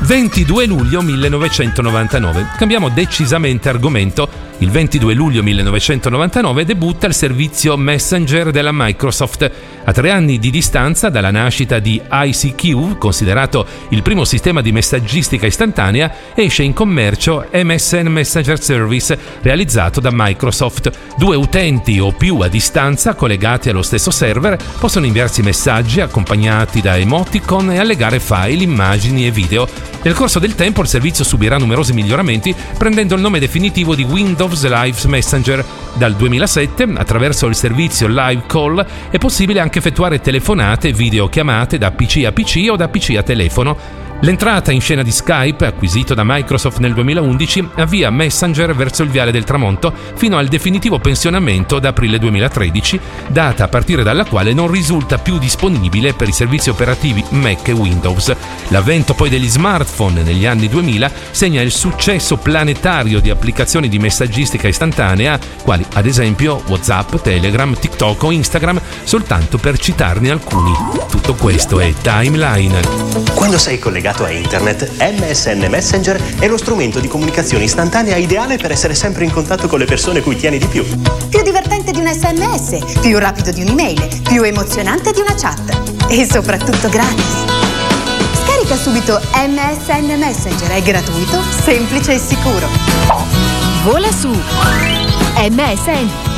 22 luglio 1999. Cambiamo decisamente argomento. Il 22 luglio 1999 debutta il servizio Messenger della Microsoft. A 3 anni di distanza dalla nascita di ICQ, considerato il primo sistema di messaggistica istantanea, esce in commercio MSN Messenger Service, realizzato da Microsoft. 2 utenti o più a distanza, collegati allo stesso server, possono inviarsi messaggi accompagnati da emoticon e allegare file, immagini e video. Nel corso del tempo il servizio subirà numerosi miglioramenti, prendendo il nome definitivo di Windows Live Messenger. Dal 2007, attraverso il servizio Live Call, è possibile anche effettuare telefonate e videochiamate da PC a PC o da PC a telefono. L'entrata in scena di Skype, acquisito da Microsoft nel 2011, avvia Messenger verso il viale del tramonto fino al definitivo pensionamento da aprile 2013, data a partire dalla quale non risulta più disponibile per i servizi operativi Mac e Windows. L'avvento poi degli smartphone negli anni 2000 segna il successo planetario di applicazioni di messaggistica istantanea, quali ad esempio WhatsApp, Telegram, TikTok o Instagram, soltanto per citarne alcuni. Tutto questo è Timeline. Quando sei collegato a internet, MSN Messenger è lo strumento di comunicazione istantanea ideale per essere sempre in contatto con le persone cui tieni di più. Più divertente di un SMS, più rapido di un'email, più emozionante di una chat e soprattutto gratis. Scarica subito MSN Messenger, è gratuito, semplice e sicuro. Vola su MSN.